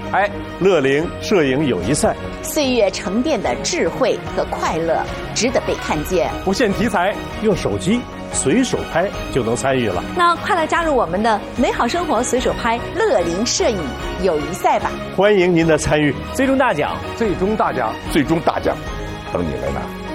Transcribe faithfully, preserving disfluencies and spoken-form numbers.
哎，乐龄摄影友谊赛， 岁月沉淀的智慧和快乐值得被看见。 不限题材，用手机随手拍就能参与了。 那快来加入我们的美好生活随手拍乐龄摄影友谊赛吧！ 欢迎您的参与， 最终大奖， 最终大奖， 最终大奖，等你来拿。